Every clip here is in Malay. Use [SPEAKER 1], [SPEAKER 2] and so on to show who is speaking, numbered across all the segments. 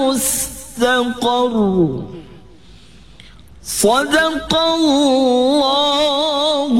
[SPEAKER 1] مستقر صدق الله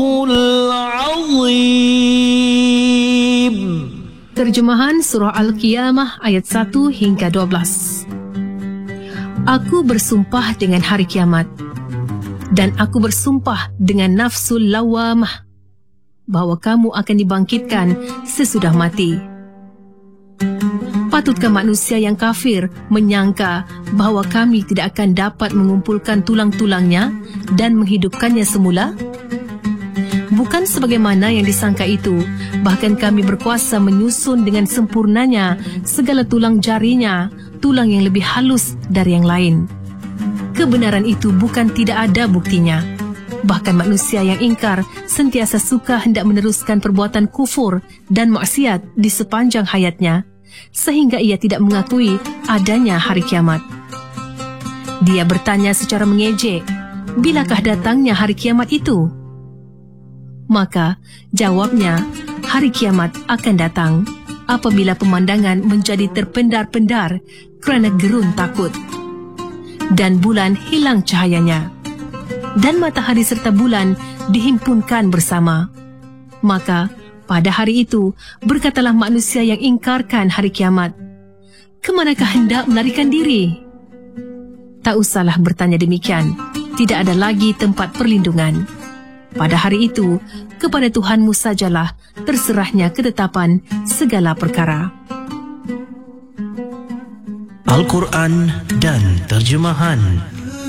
[SPEAKER 1] العظيم.
[SPEAKER 2] Terjemahan Surah Al-Qiyamah ayat 1 hingga 12. Aku bersumpah dengan hari kiamat, dan aku bersumpah dengan nafsul lawamah, bahawa kamu akan dibangkitkan sesudah mati. Patutkah manusia yang kafir menyangka bahawa kami tidak akan dapat mengumpulkan tulang-tulangnya dan menghidupkannya semula? Bukan sebagaimana yang disangka itu, bahkan kami berkuasa menyusun dengan sempurnanya segala tulang jarinya, tulang yang lebih halus dari yang lain. Kebenaran itu bukan tidak ada buktinya. Bahkan manusia yang ingkar sentiasa suka hendak meneruskan perbuatan kufur dan maksiat di sepanjang hayatnya, sehingga ia tidak mengakui adanya hari kiamat. Dia bertanya secara mengejek, bilakah datangnya hari kiamat itu? Maka jawabnya, hari kiamat akan datang apabila pemandangan menjadi terpendar-pendar kerana gerun takut, dan bulan hilang cahayanya, dan matahari serta bulan dihimpunkan bersama. Maka pada hari itu, berkatalah manusia yang ingkarkan hari kiamat, kemanakah hendak melarikan diri? Tak usahlah bertanya demikian, tidak ada lagi tempat perlindungan. Pada hari itu, kepada Tuhanmu sajalah terserahnya ketetapan segala perkara.
[SPEAKER 3] Al-Quran dan terjemahan.